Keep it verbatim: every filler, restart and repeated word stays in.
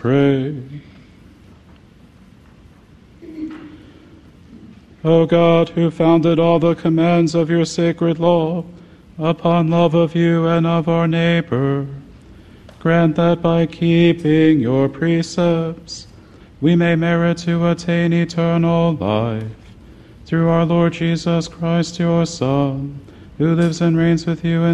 Pray. O God, who founded all the commands of your sacred law upon love of you and of our neighbor, grant that by keeping your precepts we may merit to attain eternal life. Through our Lord Jesus Christ, your Son, who lives and reigns with you in